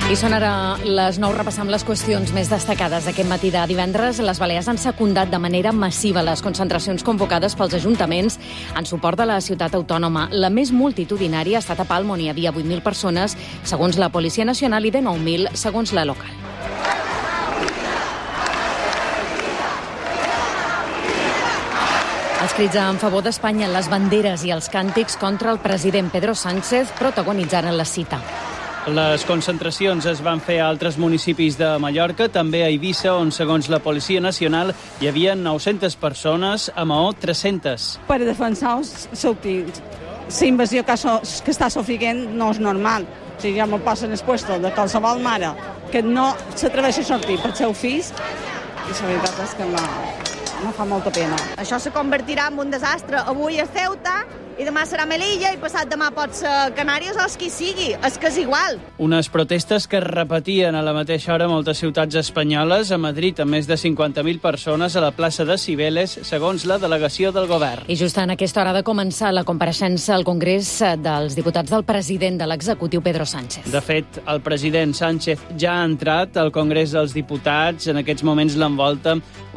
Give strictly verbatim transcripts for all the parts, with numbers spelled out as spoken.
I són ara les nou, repassant les qüestions més destacades d'aquest matí de divendres. Les Balears han secundat de manera massiva les concentracions convocades pels ajuntaments en suport de la ciutat autònoma. La més multitudinària ha estat a Palma, on hi havia vuit mil persones, segons la Policia Nacional, i de nou mil, segons la local. Els crits en favor d'Espanya, les banderes i els càntics contra el president Pedro Sánchez protagonitzaren la cita. Les concentracions es van fer a altres municipis de Mallorca, també a Eivissa, on, segons la Policia Nacional, hi havia nou-centes persones, a Maó, tres-centes. Per defensar els sortits. La invasió que, so, que està sofrient no és normal. O sigui, ja m'ho posen el puesto de qualsevol mare que no s'atreveix a sortir per seus fills, i la veritat és que no, no fa molta pena. Això se convertirà en un desastre. Avui a Ceuta, i demà serà Melilla, i passat demà pot ser Canàries o el qui sigui. És que és igual. Unes protestes que es repetien a la mateixa hora a moltes ciutats espanyoles. A Madrid, amb més de cinquanta mil persones a la plaça de Cibeles, segons la delegació del govern. I just en aquesta hora de començar la compareixença al Congrés dels diputats del president de l'executiu, Pedro Sánchez. De fet, el president Sánchez ja ha entrat al Congrés dels Diputats. En aquests moments l'envolta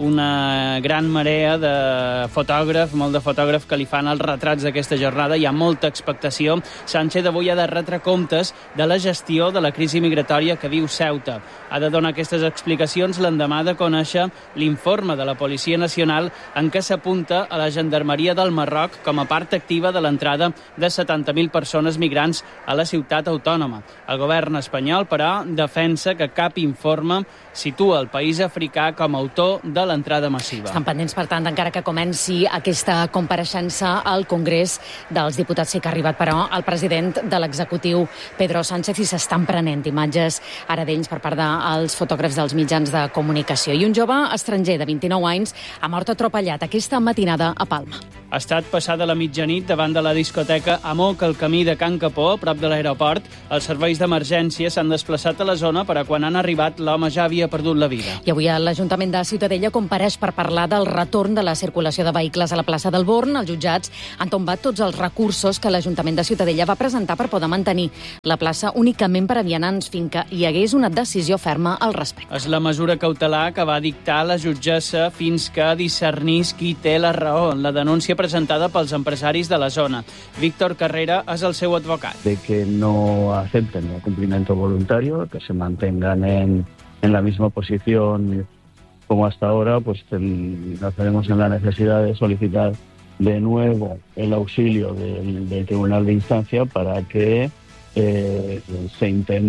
una gran marea de fotògraf, molt de fotògraf que li fan els retrats d'aquesta jornada. Hi ha molta expectació. Sánchez avui ha de retre comptes de la gestió de la crisi migratòria que viu Ceuta. Ha de donar aquestes explicacions l'endemà de conèixer l'informe de la Policia Nacional en què s'apunta a la Gendarmeria del Marroc com a part activa de l'entrada de setanta mil persones migrants a la ciutat autònoma. El govern espanyol, però, defensa que cap informe situa el país africà com a autor de l'entrada massiva. Estan pendents, per tant, encara que comenci aquesta compareixença al Congrés dels diputats. Sí que ha arribat, però, el president de l'executiu, Pedro Sánchez, i s'estan prenent imatges ara d'ells per part dels fotògrafs dels mitjans de comunicació. I un jove estranger de vint-i-nou anys ha mort atropellat aquesta matinada a Palma. Ha estat passada la mitjanit davant de la discoteca Amoc, al camí de Can Capó, a prop de l'aeroport. Els serveis d'emergència s'han desplaçat a la zona, però quan han arribat l'home ja havia perdut la vida. I avui l'Ajuntament de Ciutadella compareix per parlar del retorn de la circulació de vehicles a la plaça del Born. Els jutjats han tombat tots els recursos que l'Ajuntament de Ciutadella va presentar per poder mantenir la plaça únicament per a vianants fins que hi hagués una decisió ferma al respecte. És la mesura cautelar que va dictar la jutgessa fins que discernís qui té la raó en la denúncia presentada pels empresaris de la zona. Víctor Carrera és el seu advocat. De que no acepten el cumplimiento voluntario, que se mantengan en, en la misma posición como hasta ahora, pues nos tenemos en la necesidad de solicitar de nuevo el auxilio del, del Tribunal de Instancia para que eh, se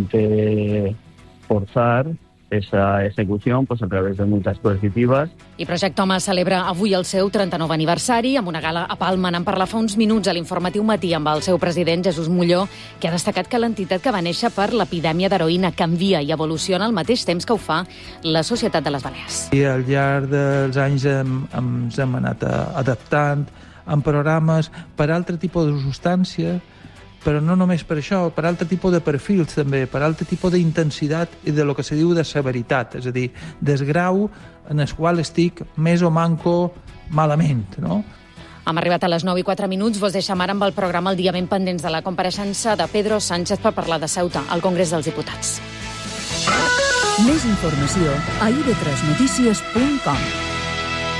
intente forzar esa ejecución pues, a través de multas coercitivas. I Projecte Home celebra avui el seu trenta-nou aniversari amb una gala a Palma. N'en parla fa uns minuts a l'informatiu matí amb el seu president, Jesús Molló, que ha destacat que l'entitat que va néixer per l'epidèmia d'heroïna canvia i evoluciona al mateix temps que ho fa la societat de les Balears. I al llarg dels anys hem, ens hem anat adaptant en programes per altre tipus de substància, però no només per això, per altre tipus de perfils també, per altre tipus d'intensitat i de lo que se diu de severitat, és a dir, del grau en el qual estic més o manco malament, no? Hem arribat a les nou i quatre minuts. Vos deixem ara amb el programa El dia ben pendents de la compareixença de Pedro Sánchez per parlar de Ceuta al Congrés dels Diputats. Més informació a i ve tres notícies punt com.